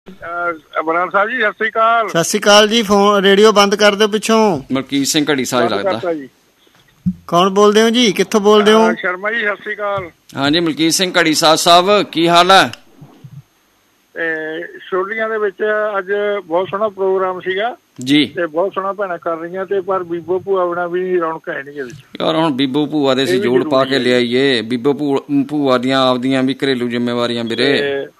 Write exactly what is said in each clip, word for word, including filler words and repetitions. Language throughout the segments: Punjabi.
ਬਰਾੜ ਸਾਹਿਬ ਜੀ ਸਤਿ ਸ੍ਰੀ ਅਕਾਲ। ਸਤਿ ਸ੍ਰੀ ਅਕਾਲ ਜੀ। ਫੋਨ ਰੇਡੀਓ ਬੰਦ ਕਰ ਦਿਓ ਪਿੱਛੋਂ। ਮਲਕੀਤ ਸਿੰਘ ਘੜੀ ਸਾਜ ਲੱਗਦਾ। ਕੌਣ ਬੋਲਦੇ ਹੋ ਜੀ, ਕਿੱਥੋਂ ਬੋਲਦੇ ਹੋ? ਸ਼ਰਮਾ ਜੀ ਸਤਿ ਸ੍ਰੀ ਅਕਾਲ। ਹਾਂਜੀ ਮਲਕੀਤ ਸਿੰਘ ਘੜੀ ਸਾਜ ਸਾਹਿਬ, ਕੀ ਹਾਲ ਹੈ? ਛੋਲੀਆਂ ਦੇ ਵਿੱਚ ਅੱਜ ਬਹੁਤ ਸੋਹਣਾ ਪ੍ਰੋਗਰਾਮ ਸੀਗਾ ਜੀ ਤੇ ਬਹੁਤ ਸੋਹਣਾ ਭੈਣਾਂ ਕਰ ਰਹੀਆਂ ਤੇ ਪਰ ਬੀਬੋ ਭੂਆ ਬਿਨਾਂ ਵੀ ਰੌਣਕ ਹੈ ਨੀ ਇਹਦੇ ਵਿੱਚ। ਯਾਰ ਹੁਣ ਬੀਬੋ ਭੂਆ ਦੇ ਅਸੀਂ ਜੋੜ ਪਾ ਕੇ ਲਿਆਈਏ। ਬੀਬੋ ਭੂਆ ਦੀਆਂ ਆਪਦੀਆਂ ਵੀ ਘਰੇਲੂ ਜ਼ਿੰਮੇਵਾਰੀਆਂ ਵੀਰੇ।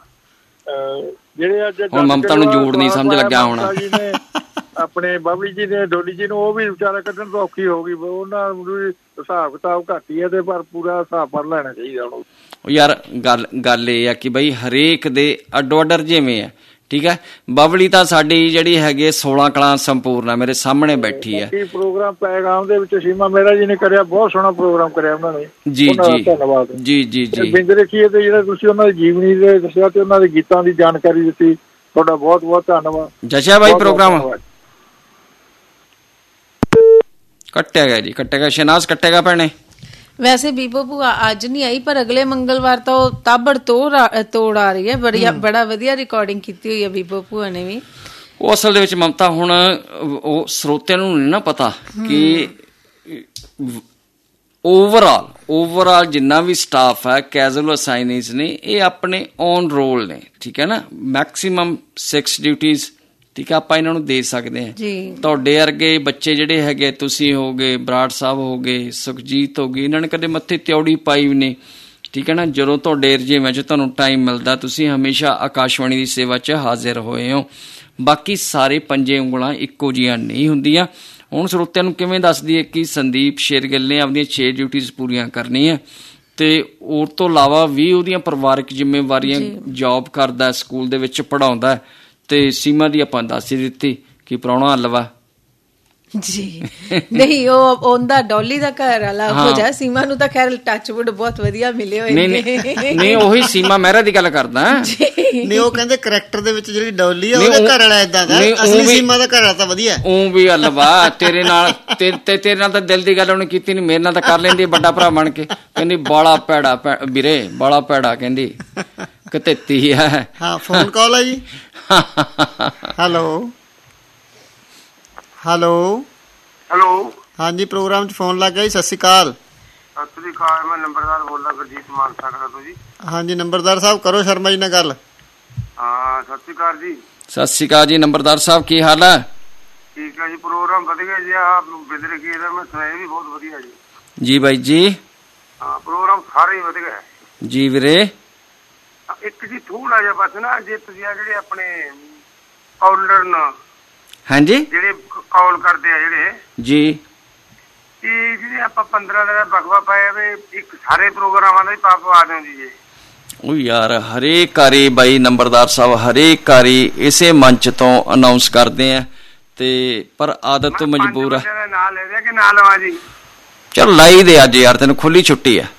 ਜਿਹੜੇ ਅੱਜ ਹੁਣ ਮਮਤਾ ਨੂੰ ਜੋੜ ਨਹੀਂ ਸਮਝ ਲੱਗਿਆ ਹੁਣ। ਆਪਣੇ ਬਾਬਲੀ ਜੀ ਨੇ ਡੋਲੀ ਜੀ ਨੂੰ ਉਹ ਵੀ ਵਿਚਾਰਾ ਕੱਢਣ ਤੋਂ ਔਖੀ ਹੋ ਗਈ। ਉਹਨਾਂ ਨੂੰ ਹਿਸਾਬ ਕਿਤਾਬ ਘੱਟ ਹੀ ਹੈ ਤੇ ਪਰ ਪੂਰਾ ਹਿਸਾਬ ਭਰ ਲੈਣਾ ਚਾਹੀਦਾ ਉਹਨੂੰ। ਯਾਰ ਗੱਲ ਗੱਲ ਇਹ ਆ ਕਿ ਬਈ ਹਰੇਕ ਦੇ ਅੱਡੋ ਅੱਡ ਰੁਝੇਵੇਂ ਆ, ਠੀਕ ਹੈ। ਬਬਲੀ ਤਾਂ ਸਾਡੀ ਜਿਹੜੀ ਹੈਗੀ ਸੋਲਾਂ ਕਲਾਂ ਸੰਪੂਰਨ ਆ, ਮੇਰੇ ਸਾਹਮਣੇ ਬੈਠੀ ਹੈ। ਪ੍ਰੋਗਰਾਮ ਪੈਗਾਮ ਦੇ ਵਿੱਚ ਸੀਮਾ ਮਹਿਰਾ ਜੀ ਨੇ ਕਰਿਆ, ਬਹੁਤ ਸੋਹਣਾ ਪ੍ਰੋਗਰਾਮ ਕਰਿਆ ਉਹਨਾਂ ਨੇ। ਜੀ ਜੀ ਧੰਨਵਾਦ ਜੀ ਜੀ ਜੀ। ਬਿੰਦ ਰੱਖੀਏ ਤੇ ਜਿਹੜਾ ਤੁਸੀਂ ਉਹਨਾਂ ਦੀ ਜੀਵਨੀ ਦੇ ਦੱਸਿਆ ਤੇ ਉਹਨਾਂ ਦੇ ਗੀਤਾਂ ਦੀ ਜਾਣਕਾਰੀ ਦਿੱਤੀ, ਤੁਹਾਡਾ ਬਹੁਤ ਬਹੁਤ ਧੰਨਵਾਦ। ਜਸ਼ਾ ਬਾਈ ਪ੍ਰੋਗਰਾਮ ਕੱਟਿਆ ਗਿਆ ਜੀ, ਕੱਟਿਆ ਗਿਆ। ਸ਼ਨਾਜ਼ ਕੱਟੇਗਾ ਭੈਣੇ। ਵੈਸੇ ਬੀਬੋ ਭੂਆ ਅੱਜ ਨਹੀਂ ਆਈ ਪਰ ਅਗਲੇ ਮੰਗਲਵਾਰ ਤਾਂ ਉਹ ਤਾਬੜ ਤੋੜ ਤੋੜ ਆ ਰਹੀ ਹੈ। ਬੜੀਆ ਬੜਾ ਵਧੀਆ ਰਿਕਾਰਡਿੰਗ ਕੀਤੀ ਹੋਈ ਹੈ ਬੀਬੋ ਭੂਆ ਨੇ ਵੀ। ਉਹ ਅਸਲ ਦੇ ਵਿੱਚ ਮਮਤਾ ਹੁਣ ਉਹ ਸਰੋਤਿਆਂ ਨੂੰ ਨਹੀਂ ਨਾ ਪਤਾ ਕਿ ਓਵਰਆਲ ਓਵਰਆਲ ਜਿੰਨਾ ਵੀ ਸਟਾਫ ਹੈ ਕੈਜੂਅਲ ਅਸਾਈਨੀਜ਼ ਨੇ ਇਹ ਆਪਣੇ ਔਨ ਰੋਲ ਨੇ, ਠੀਕ ਹੈ ਨਾ। ਮੈਕਸੀਮਮ ਸਿਕਸ ਡਿਊਟੀਜ਼, ਠੀਕ ਹੈ, ਆਪਾਂ ਇਹਨਾਂ ਨੂੰ ਦੇ ਸਕਦੇ ਹਾਂ। ਤੁਹਾਡੇ ਵਰਗੇ ਬੱਚੇ ਜਿਹੜੇ ਹੈਗੇ, ਤੁਸੀਂ ਹੋ ਗਏ, ਬਰਾੜ ਸਾਹਿਬ ਹੋ ਗਏ, ਸੁਖਜੀਤ ਹੋ ਗਈ, ਇਹਨਾਂ ਨੇ ਕਦੇ ਮੱਥੇ ਤਿਉੜੀ ਪਾਈ ਵੀ ਨਹੀਂ, ਠੀਕ ਹੈ ਨਾ। ਜਦੋਂ ਤੁਹਾਡੇ ਰੁਝੇਵਿਆਂ 'ਚ ਤੁਹਾਨੂੰ ਟਾਈਮ ਮਿਲਦਾ ਤੁਸੀਂ ਹਮੇਸ਼ਾ ਆਕਾਸ਼ਵਾਣੀ ਦੀ ਸੇਵਾ 'ਚ ਹਾਜ਼ਰ ਹੋਏ ਹੋ। ਬਾਕੀ ਸਾਰੇ ਪੰਜੇ ਉਂਗਲਾਂ ਇੱਕੋ ਜਿਹੀਆਂ ਨਹੀਂ ਹੁੰਦੀਆਂ। ਹੁਣ ਸਰੋਤਿਆਂ ਨੂੰ ਕਿਵੇਂ ਦੱਸ ਦਈਏ ਕਿ ਸੰਦੀਪ ਸ਼ੇਰਗਿੱਲ ਨੇ ਆਪਣੀਆਂ ਛੇ ਡਿਊਟੀਜ਼ ਪੂਰੀਆਂ ਕਰਨੀਆਂ ਤੇ ਉਹ ਤੋਂ ਇਲਾਵਾ ਵੀ ਉਹਦੀਆਂ ਪਰਿਵਾਰਕ ਜ਼ਿੰਮੇਵਾਰੀਆਂ, ਜੋਬ ਕਰਦਾ, ਸਕੂਲ ਦੇ ਵਿੱਚ ਪੜ੍ਹਾਉਂਦਾ। ਤੇ ਸੀਮਾ ਦੀ ਆਪਾਂ ਦੱਸ ਹੀ ਦਿੱਤੀ ਕਿ ਪ੍ਰਾਹੁਣਾ ਹਲਵਾ ਜੀ ਨਹੀਂ, ਉਹ ਉਹਦਾ ਡੋਲੀ ਦਾ ਘਰ ਵਾਲਾ ਹੋ ਜਾ। ਸੀਮਾ ਨੂੰ ਤਾਂ ਖੈਰ ਟੱਚਵੁੱਡ ਬਹੁਤ ਵਧੀਆ ਮਿਲੇ ਹੋਏ ਨੇ। ਨਹੀਂ ਉਹੀ ਸੀਮਾ ਮਹਿਰਾ ਦੀ ਗੱਲ ਕਰਦਾ। ਨਹੀਂ ਉਹ ਕਹਿੰਦੇ ਕਰੈਕਟਰ ਦੇ ਵਿੱਚ ਜਿਹੜੀ ਡੋਲੀ ਆ ਉਹਦਾ ਘਰ ਵਾਲਾ ਏਦਾਂ ਦਾ, ਅਸਲੀ ਸੀਮਾ ਦਾ ਘਰ ਵਾਲਾ ਤਾਂ ਵਧੀਆ। ਉਹ ਵੀ ਹਲਵਾ ਤੇਰੇ ਨਾਲ ਤੇ ਤੇਰੇ ਨਾਲ ਤਾਂ ਦਿਲ ਦੀ ਗੱਲ ਉਹਨੇ ਕੀਤੀ ਨੀ, ਮੇਰੇ ਨਾਲ ਤਾਂ ਕਰ ਲੈਂਦੀ ਵੱਡਾ ਭਰਾ ਬਣ ਕੇ। ਕਹਿੰਦੀ ਬਾਲਾ ਭੈੜਾ ਵੀਰੇ, ਬਾਲਾ ਭੈੜਾ ਕਹਿੰਦੀ ਕਤੇਤੀ ਹੈ। ਹਾਂ ਫੋਨ ਕਾਲ ਆ ਜੀ। ਹੈਲੋ ਹੈਲੋ ਹੈਲੋ ਹਾਂਜੀ ਪ੍ਰੋਗਰਾਮ 'ਚ ਫੋਨ ਲੱਗ ਗਿਆ ਜੀ। ਸਤਿ ਸ਼੍ਰੀ ਅਕਾਲ। ਸਤਿ ਸ਼੍ਰੀ ਅਕਾਲ, ਮੈਂ ਨੰਬਰਦਾਰ ਬੋਲਦਾ ਗੁਰਜੀਤ ਮਾਨਸਾ ਤੋਂ ਜੀ। ਹਾਂਜੀ ਨੰਬਰਦਾਰ ਸਾਹਿਬ ਕਰੋ ਸ਼ਰਮਾ ਜੀ ਨਾਲ ਗੱਲ। ਹਾਂ ਸਤਿ ਸ਼੍ਰੀ ਅਕਾਲ ਜੀ। ਸਤਿ ਸ਼੍ਰੀ ਅਕਾਲ ਜੀ ਨੰਬਰਦਾਰ ਸਾਹਿਬ, ਕੀ ਹਾਲ ਹੈ? ਠੀਕ ਹੈ ਜੀ, ਪ੍ਰੋਗਰਾਮ ਵਧੀਆ ਜੀ। ਆਹ ਬਿਦਰ ਕੀ ਦਾ ਮੈਂ ਸੁਣਿਆ ਵੀ ਬਹੁਤ ਵਧੀਆ ਜੀ। ਜੀ ਬਾਈ ਜੀ। ਹਾਂ ਪ੍ਰੋਗਰਾਮ ਸਾਰੇ ਹੀ ਵਧੀਆ ਹੈ ਜੀ ਵੀਰੇ। ਇੱਕ ਜੀ ਥੋੜਾ ਜਿਹਾ ਬਸ ਨਾ, ਜੇ ਤੁਸੀਂ ਆ ਜਿਹੜੇ ਆਪਣੇ ਕਾਲਰ ਨਾ ਹਾਂਜੀ ਜਿਹੜੇ ਕਾਲ ਕਰਦੇ ਆ ਜਿਹੜੇ ਜੀ, ਇਹ ਜਿਹੜੇ ਆਪਾਂ ਪੰਦਰਾਂ ਦਾ ਬਖਵਾ ਪਾਇਆ ਵੇ ਇੱਕ ਸਾਰੇ ਪ੍ਰੋਗਰਾਮਾਂ ਦਾ ਹੀ ਪਾ ਪਵਾ ਦਿਓ ਜੀ। ਉਹ ਯਾਰ ਹਰੇਕ ਵਾਰੀ ਬਾਈ ਨੰਬਰਦਾਰ ਸਾਹਿਬ ਹਰੇਕ ਵਾਰੀ ਇਸੇ ਮੰਚ ਤੋਂ ਅਨਾਉਂਸ ਕਰਦੇ ਆ ਤੇ ਪਰ ਆਦਤ ਤੋਂ ਮਜਬੂਰ ਆ। ਨਾਲ ਲੈ ਲਿਆ ਕਿ ਨਾ ਲਵਾਂ ਜੀ? ਚਲ ਲਾਈ ਦੇ ਅੱਜ ਯਾਰ, ਤੈਨੂੰ ਖੁੱਲੀ ਛੁੱਟੀ ਆ।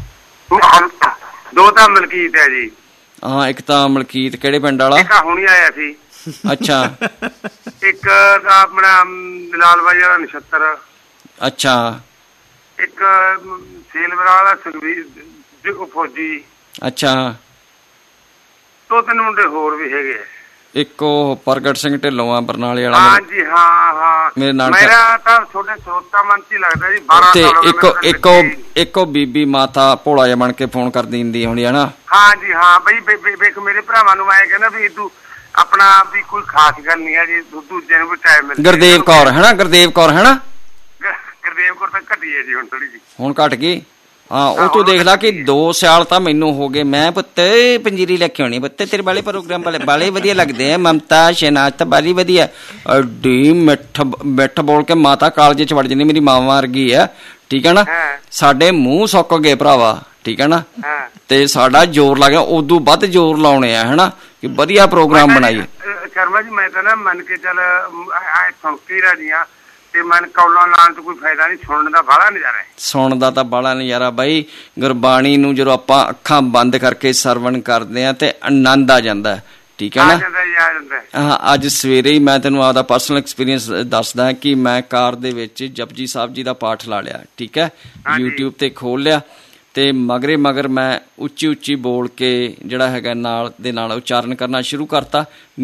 ਦੋ ਤਾਂ ਮਲਕੀਤ ਹੈ ਜੀ। ਹਾਂ ਇੱਕ ਤਾਂ ਮਲਕੀਤ ਕਿਹੜੇ ਪਿੰਡ ਵਾਲਾ? ਇੱਕ ਹੁਣੀ ਆਇਆ ਸੀ। ਅੱਛਾ। ਇੱਕ ਆਪਣਾ ਲਾਲ ਬਾਈ ਵਾਲਾ ਨਛੱਤਰ। ਅੱਛਾ। ਇੱਕ ਸੇਲਵਰ ਵਾਲਾ ਸੁਖਬੀਰ ਫੌਜੀ। ਅੱਛਾ। ਦੋ ਤਿੰਨ ਮੁੰਡੇ ਹੋਰ ਵੀ ਹੈਗੇ। ਇੱਕ ਉਹ ਪ੍ਰਗਟ ਸਿੰਘ ਢਿੱਲੋਂ ਆ ਬਰਨਾਲੇ ਵਾਲਾ। ਹਾਂਜੀ ਹਾਂ ਹਾਂ ਮੇਰੇ ਨਾਲ। ਮੇਰਾ ਤਾਂ ਤੁਹਾਡੇ ਸਰੋਤਾ ਮਨ ਚ ਹੀ ਲੱਗਦਾ ਜੀ। ਬਾਰਾਂ ਸਾਲ ਇੱਕ ਇੱਕ ਇੱਕ ਉਹ ਬੀਬੀ ਮਾਤਾ ਭੋਲਾ ਜਿਹਾ ਬਣ ਕੇ ਫੋਨ ਕਰਦੀ ਹੁੰਦੀ ਹੋਣੀ ਹੈ ਨਾ। ਹਾਂਜੀ ਹਾਂ ਬਈ ਵੇਖ ਮੇਰੇ ਭਰਾਵਾਂ ਨੂੰ ਮੈਂ ਕਹਿੰਦਾ ਵੀ ਤੂੰ ਆਪਣਾ ਵੀ ਕੋਈ ਖਾਸ ਗੱਲ ਨਹੀਂ ਹੈ ਜੀ, ਦੂਜੇ ਨੂੰ ਵੀ ਟਾਈਮ ਮਿਲਦਾ। ਗੁਰਦੇਵ ਕੌਰ ਹੈ ਨਾ? ਗੁਰਦੇਵ ਕੌਰ ਹੈ ਨਾ? ਗੁਰਦੇਵ ਕੌਰ ਤਾਂ ਘਟੀ ਹੈ ਜੀ ਹੁਣ ਥੋੜੀ ਜੀ। ਹੁਣ ਘਟ ਗਈ। ਹਾਂ ਉਹ ਤੂੰ ਦੇਖ ਲਾ ਕਿ ਦੋ ਸਾਲ ਤਾਂ ਮੈਨੂੰ ਹੋ ਗਏ। ਮੈਂ ਪੁੱਤ ਪੰਜੀਰੀ ਲੈ ਕੇ ਆਉਣੀ ਪੁੱਤ, ਤੇਰੇ ਵਾਲੇ ਪ੍ਰੋਗਰਾਮ ਵਾਲੇ ਬਾਲੇ ਵਧੀਆ ਲੱਗਦੇ ਆ। ਮਮਤਾ ਸ਼ਹਿਨਾਜ਼ ਤਾਂ ਬਾਲੀ ਵਧੀਆ। ਡੀ ਮਿੱਠ ਮਿੱਠ ਬੋਲ ਕੇ ਮਾਤਾ ਕਾਲਜੇ ਚ ਵੜ ਜਾਂਦੀ, ਮੇਰੀ ਮਾਂ ਵਰਗੀ ਆ, ਠੀਕ ਹੈ ਨਾ। ਸਾਡੇ ਮੂੰਹ ਸੁੱਕ ਗਏ ਭਰਾਵਾ, ਠੀਕ ਹੈ ਨਾ। ਤੇ ਸਾਡਾ ਜ਼ੋਰ ਲੱਗ ਗਿਆ, ਉਦੋਂ ਵੱਧ ਜ਼ੋਰ ਲਾਉਣੇ ਆ ਹਨਾ ਕਿ ਵਧੀਆ ਪ੍ਰੋਗਰਾਮ ਬਣਾਈਏ। ਸ਼ਰਮਾ ਜੀ ਮੈਂ ਤਾਂ ਨਾ ਮੰਨ ਕੇ ਚੱਲ ਸੁਣ ਕੇ ਰਾਜੀ ਆ ਤੇ ਮਨ ਕੌਲਾਂ ਲਾਉਣ ਚ ਕੋਈ ਫਾਇਦਾ ਨਹੀਂ। ਸੁਣਨ ਦਾ ਬਾਹਲਾ ਨਜ਼ਾਰਾ ਹੈ। ਸੁਣਨ ਦਾ ਤਾਂ ਬਾਹਲਾ ਨਜ਼ਾਰਾ ਬਾਈ। ਗੁਰਬਾਣੀ ਨੂੰ ਜਦੋਂ ਆਪਾਂ ਅੱਖਾਂ ਬੰਦ ਕਰਕੇ ਸਰਵਣ ਕਰਦੇ ਆ ਤੇ ਆਨੰਦ ਆ ਜਾਂਦਾ, ਠੀਕ ਹੈ ਨਾ। ਹਾਂ ਅੱਜ ਸਵੇਰੇ ਹੀ ਮੈਂ ਤੈਨੂੰ ਆਪਦਾ ਪਰਸਨਲ ਐਕਸਪੀਰੀਅੰਸ ਦੱਸਦਾ ਕਿ ਮੈਂ ਕਾਰ ਦੇ ਵਿੱਚ ਜਪਜੀ ਸਾਹਿਬ ਜੀ ਦਾ ਪਾਠ ਲਾ ਲਿਆ, ਠੀਕ ਹੈ, ਯੂਟਿਊਬ ਤੇ ਖੋਲ ਲਿਆ ਤੇ ਮਗਰੇ ਮਗਰ ਮੈਂ ਉੱਚੀ ਉੱਚੀ ਬੋਲ ਕੇ ਜਿਹੜਾ ਹੈਗਾ ਨਾਲ ਦੇ ਨਾਲ ਉਚਾਰਨ ਕਰਨਾ ਸ਼ੁਰੂ ਕਰਤਾ।